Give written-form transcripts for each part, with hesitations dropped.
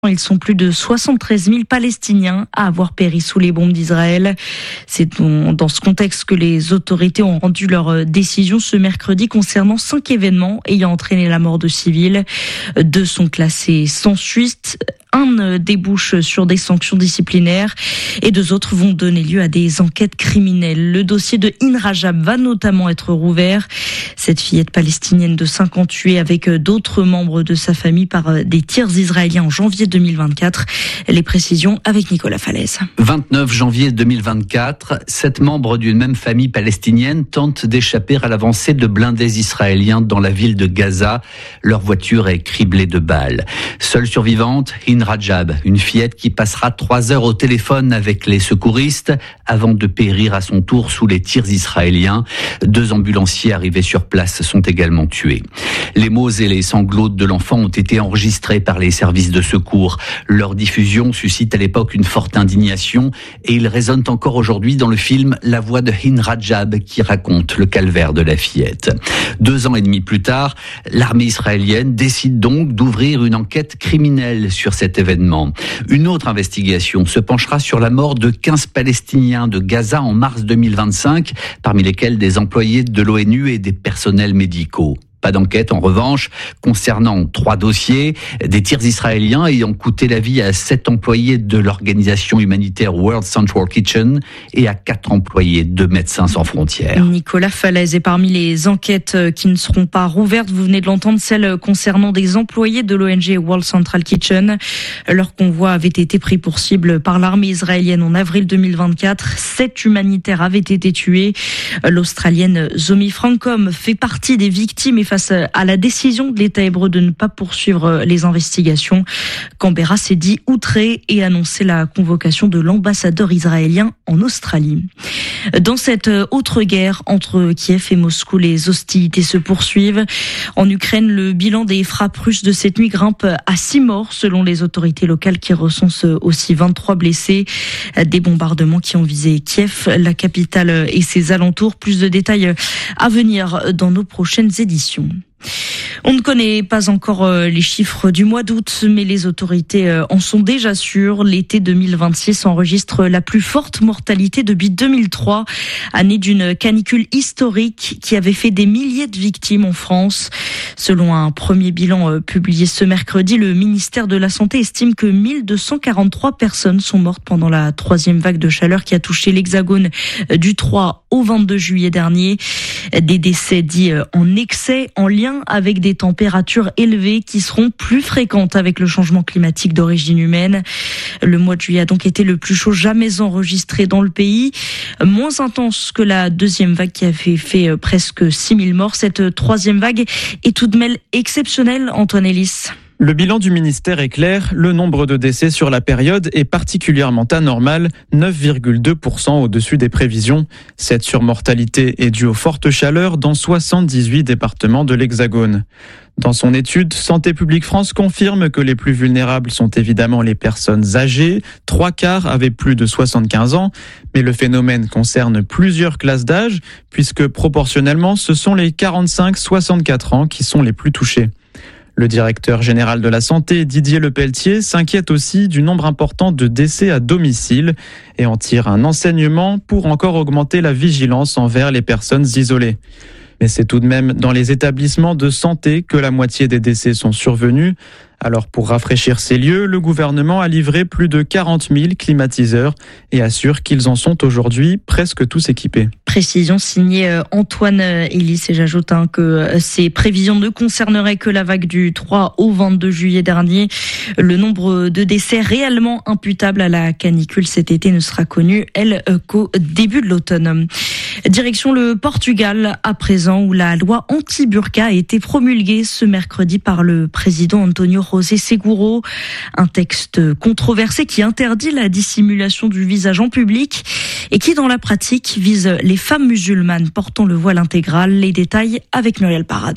Ils sont plus de 73 000 Palestiniens à avoir péri sous les bombes d'Israël. C'est dans ce contexte que les autorités ont rendu leur décision ce mercredi concernant 5 événements ayant entraîné la mort de civils. 2 sont classés sans suite. 1 débouche sur des sanctions disciplinaires et 2 autres vont donner lieu à des enquêtes criminelles. Le dossier de Hin Rajab va notamment être rouvert. Cette fillette palestinienne de 5 ans tuée avec d'autres membres de sa famille par des tirs israéliens en janvier 2024. Les précisions avec Nicolas Falaise. 29 janvier 2024, 7 membres d'une même famille palestinienne tentent d'échapper à l'avancée de blindés israéliens dans la ville de Gaza. Leur voiture est criblée de balles. Seule survivante, Hin Rajab, une fillette qui passera 3 heures au téléphone avec les secouristes avant de périr à son tour sous les tirs israéliens. 2 ambulanciers arrivés sur place sont également tués. Les mots et les sanglots de l'enfant ont été enregistrés par les services de secours. Leur diffusion suscite à l'époque une forte indignation et ils résonnent encore aujourd'hui dans le film La voix de Hin Rajab qui raconte le calvaire de la fillette. 2 ans et demi plus tard, l'armée israélienne décide donc d'ouvrir une enquête criminelle sur cet événement. Une autre investigation se penchera sur la mort de 15 Palestiniens de Gaza en mars 2025, parmi lesquels des employés de l'ONU et des personnels médicaux. Pas d'enquête, en revanche, concernant 3 dossiers, des tirs israéliens ayant coûté la vie à 7 employés de l'organisation humanitaire World Central Kitchen et à 4 employés de Médecins sans frontières. Nicolas Falaise, et parmi les enquêtes qui ne seront pas rouvertes, vous venez de l'entendre, celle concernant des employés de l'ONG World Central Kitchen. Leur convoi avait été pris pour cible par l'armée israélienne en avril 2024. 7 humanitaires avaient été tués. L'Australienne Zomi Francom fait partie des victimes et face à la décision de l'État hébreu de ne pas poursuivre les investigations, Canberra s'est dit outré et annoncé la convocation de l'ambassadeur israélien en Australie. Dans cette autre guerre entre Kiev et Moscou, les hostilités se poursuivent. En Ukraine, le bilan des frappes russes de cette nuit grimpe à 6 morts selon les autorités locales qui recensent aussi 23 blessés. Des bombardements qui ont visé Kiev, la capitale et ses alentours. Plus de détails à venir dans nos prochaines éditions. On ne connaît pas encore les chiffres du mois d'août, mais les autorités en sont déjà sûres. L'été 2026 enregistre la plus forte mortalité depuis 2003, année d'une canicule historique qui avait fait des milliers de victimes en France. Selon un premier bilan publié ce mercredi, le ministère de la Santé estime que 1243 personnes sont mortes pendant la 3e vague de chaleur qui a touché l'Hexagone du 3 au 22 juillet dernier. Des décès dits en excès, en lien avec des températures élevées qui seront plus fréquentes avec le changement climatique d'origine humaine. Le mois de juillet a donc été le plus chaud jamais enregistré dans le pays, moins intense que la 2e vague qui avait fait presque 6000 morts. Cette 3e vague est tout de même exceptionnelle, Antoine Ellis. Le bilan du ministère est clair, le nombre de décès sur la période est particulièrement anormal, 9,2% au-dessus des prévisions. Cette surmortalité est due aux fortes chaleurs dans 78 départements de l'Hexagone. Dans son étude, Santé publique France confirme que les plus vulnérables sont évidemment les personnes âgées, 3/4 avaient plus de 75 ans, mais le phénomène concerne plusieurs classes d'âge, puisque proportionnellement, ce sont les 45-64 ans qui sont les plus touchés. Le directeur général de la santé, Didier Lepelletier, s'inquiète aussi du nombre important de décès à domicile et en tire un enseignement pour encore augmenter la vigilance envers les personnes isolées. Mais c'est tout de même dans les établissements de santé que la moitié des décès sont survenus. Alors pour rafraîchir ces lieux, le gouvernement a livré plus de 40 000 climatiseurs et assure qu'ils en sont aujourd'hui presque tous équipés. Précision signée Antoine Ellis, et j'ajoute que ces prévisions ne concerneraient que la vague du 3 au 22 juillet dernier. Le nombre de décès réellement imputables à la canicule cet été ne sera connu, qu'au début de l'automne. Direction le Portugal à présent, où la loi anti-burqa a été promulguée ce mercredi par le président António José Seguro. Un texte controversé qui interdit la dissimulation du visage en public et qui, dans la pratique, vise les femmes musulmanes portant le voile intégral. Les détails avec Muriel Paradon.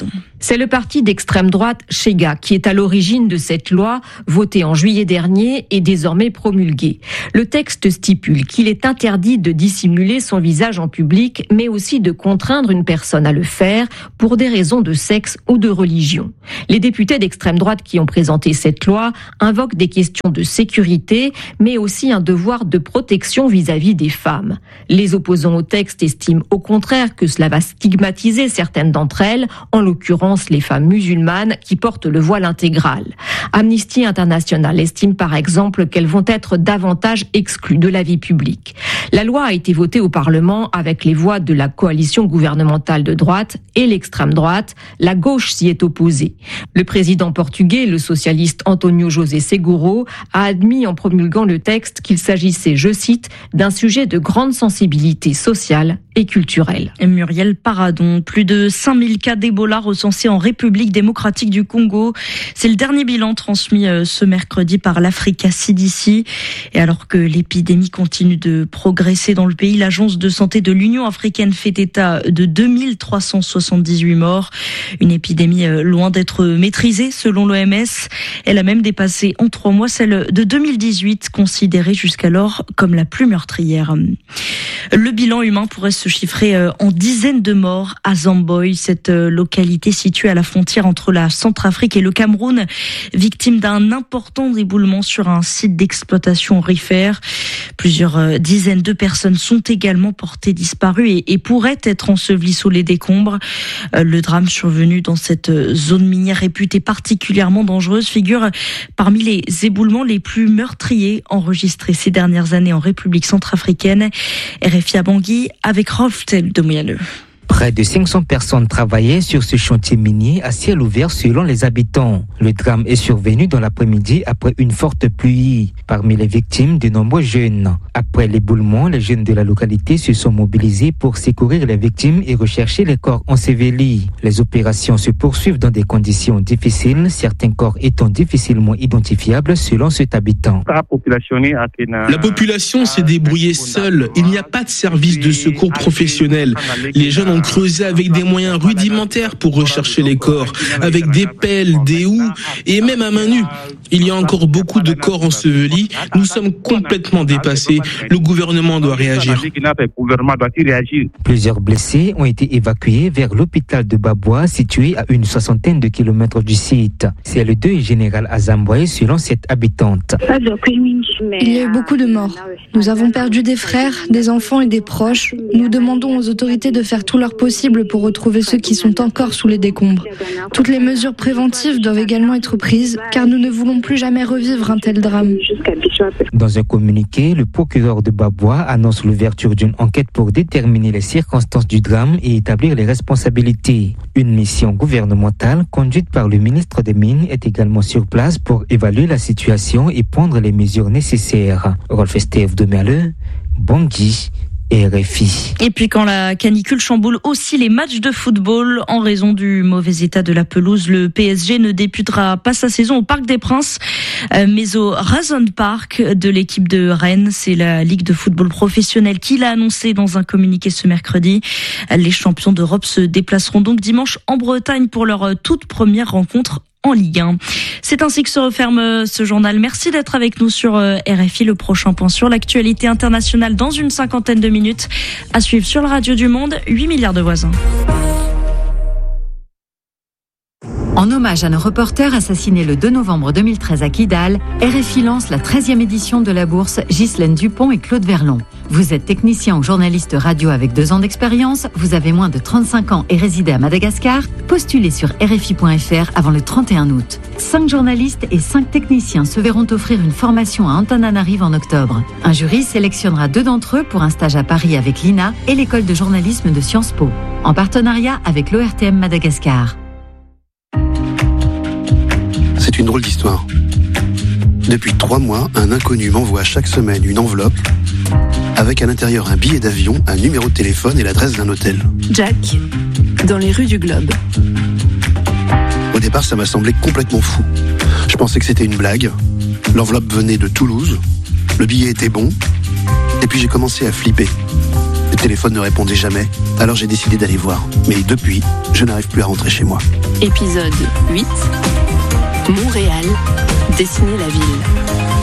C'est le parti d'extrême droite Chega qui est à l'origine de cette loi votée en juillet dernier et désormais promulguée. Le texte stipule qu'il est interdit de dissimuler son visage en public, mais aussi de contraindre une personne à le faire pour des raisons de sexe ou de religion. Les députés d'extrême droite qui ont présenté cette loi invoquent des questions de sécurité, mais aussi un devoir de protection vis-à-vis des femmes. Les opposants au texte estiment au contraire que cela va stigmatiser certaines d'entre elles, en l'occurrence les femmes musulmanes qui portent le voile intégral. Amnesty International estime par exemple qu'elles vont être davantage exclues de la vie publique. La loi a été votée au Parlement avec les voix de la coalition gouvernementale de droite et l'extrême droite. La gauche s'y est opposée. Le président portugais, le socialiste António José Seguro, a admis en promulguant le texte qu'il s'agissait, je cite, d'un sujet de grande sensibilité sociale et culturelle. Et Muriel Paradon, plus de 5000 cas d'Ebola recensés en République démocratique du Congo. C'est le dernier bilan transmis ce mercredi par l'Africa CDC. Et alors que l'épidémie continue de progresser dans le pays, l'Agence de santé de l'Union africaine fait état de 2378 morts. Une épidémie loin d'être maîtrisée selon l'OMS. Elle a même dépassé en 3 mois celle de 2018, considérée jusqu'alors comme la plus meurtrière. Le bilan humain pourrait se chiffrer en dizaines de morts à Zamboy, cette localité située à la frontière entre la Centrafrique et le Cameroun, victime d'un important éboulement sur un site d'exploitation aurifère. Plusieurs dizaines de personnes sont également portées disparues et pourraient être ensevelies sous les décombres. Le drame survenu dans cette zone minière réputée particulièrement dangereuse figure parmi les éboulements les plus meurtriers enregistrés ces dernières années en République centrafricaine. RFI à Bangui avec Rolf Teldomianeux. Près de 500 personnes travaillaient sur ce chantier minier à ciel ouvert selon les habitants. Le drame est survenu dans l'après-midi après une forte pluie. Parmi les victimes, de nombreux jeunes. Après l'éboulement, les jeunes de la localité se sont mobilisés pour secourir les victimes et rechercher les corps ensevelis. Les opérations se poursuivent dans des conditions difficiles, certains corps étant difficilement identifiables selon cet habitant. La population s'est débrouillée seule. Il n'y a pas de service de secours professionnel. Les jeunes ont creusé avec des moyens rudimentaires pour rechercher les corps, avec des pelles, des houes et même à main nue. Il y a encore beaucoup de corps ensevelis. Nous sommes complètement dépassés. Le gouvernement doit réagir. Plusieurs blessés ont été évacués vers l'hôpital de Babwa, situé à une 60aine de kilomètres du site. C'est le deuil général à Zamboy, selon cette habitante. Il y a eu beaucoup de morts. Nous avons perdu des frères, des enfants et des proches. Nous demandons aux autorités de faire tout leur possible pour retrouver ceux qui sont encore sous les décombres. Toutes les mesures préventives doivent également être prises, car nous ne voulons plus jamais revivre un tel drame. Dans un communiqué, le procureur de Babwa annonce l'ouverture d'une enquête pour déterminer les circonstances du drame et établir les responsabilités. Une mission gouvernementale conduite par le ministre des Mines est également sur place pour évaluer la situation et prendre les mesures nécessaires. Rolf Teldomianeux, Bangui, RFI. Et puis quand la canicule chamboule aussi les matchs de football en raison du mauvais état de la pelouse, le PSG ne débutera pas sa saison au Parc des Princes, mais au Razon Park de l'équipe de Rennes. C'est la Ligue de football professionnel qui l'a annoncé dans un communiqué ce mercredi. Les champions d'Europe se déplaceront donc dimanche en Bretagne pour leur toute première rencontre en Ligue 1. C'est ainsi que se referme ce journal. Merci d'être avec nous sur RFI. Le prochain point sur l'actualité internationale dans une 50aine de minutes. À suivre sur la radio du Monde, 8 milliards de voisins. En hommage à nos reporters assassinés le 2 novembre 2013 à Kidal, RFI lance la 13e édition de la bourse Ghislaine Dupont et Claude Verlon. Vous êtes technicien ou journaliste radio avec 2 ans d'expérience, vous avez moins de 35 ans et résidez à Madagascar, postulez sur RFI.fr avant le 31 août. 5 journalistes et 5 techniciens se verront offrir une formation à Antananarive en octobre. Un jury sélectionnera 2 d'entre eux pour un stage à Paris avec l'INA et l'école de journalisme de Sciences Po, en partenariat avec l'ORTM Madagascar. C'est une drôle d'histoire. Depuis 3 mois, un inconnu m'envoie chaque semaine une enveloppe avec à l'intérieur un billet d'avion, un numéro de téléphone et l'adresse d'un hôtel. Jack, dans les rues du Globe. Au départ, ça m'a semblé complètement fou. Je pensais que c'était une blague. L'enveloppe venait de Toulouse. Le billet était bon. Et puis j'ai commencé à flipper. Et téléphone ne répondait jamais, alors j'ai décidé d'aller voir. Mais depuis, je n'arrive plus à rentrer chez moi. Épisode 8. Montréal, dessiner la ville.